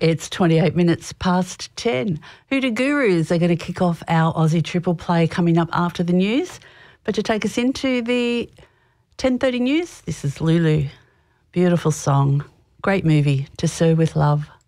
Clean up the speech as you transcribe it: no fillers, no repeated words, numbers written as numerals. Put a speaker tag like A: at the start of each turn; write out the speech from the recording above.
A: It's 28 minutes past 10. Hoodoo Gurus are going to kick off our Aussie Triple Play coming up after the news. But to take us into the 10:30 news, this is Lulu. Beautiful song. Great movie, To Sir With Love.